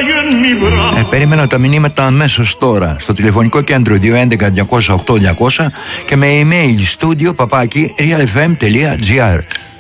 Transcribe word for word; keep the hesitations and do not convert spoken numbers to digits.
Ε, περίμενα τα μηνύματα αμέσως τώρα στο τηλεφωνικό κέντρο δύο έντεκα διακόσια οκτώ διακόσια και με email studio παπάκι realfm.gr.